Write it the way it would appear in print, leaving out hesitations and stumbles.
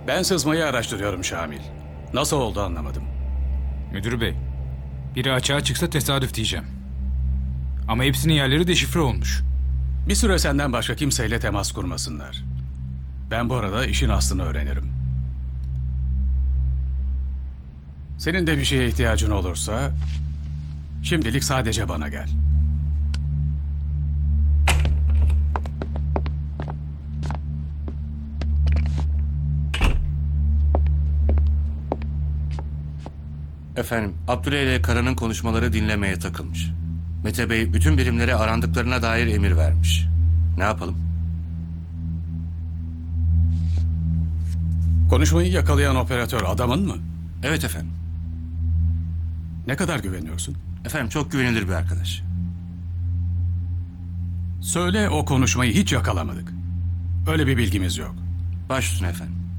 Ben sızmayı araştırıyorum Şamil. Nasıl oldu anlamadım. Müdür bey, biri açığa çıksa tesadüf diyeceğim. Ama hepsinin yerleri deşifre olmuş. Bir süre senden başka kimseyle temas kurmasınlar. Ben bu arada işin aslını öğrenirim. Senin de bir şeye ihtiyacın olursa şimdilik sadece bana gel. Efendim, Abdüley ile Kara'nın konuşmaları dinlemeye takılmış. Mete Bey bütün birimlere arandıklarına dair emir vermiş. Ne yapalım? Konuşmayı yakalayan operatör adamın mı? Evet efendim. Ne kadar güveniyorsun? Efendim çok güvenilir bir arkadaş. Söyle o konuşmayı hiç yakalamadık. Öyle bir bilgimiz yok. Baş üstüne efendim.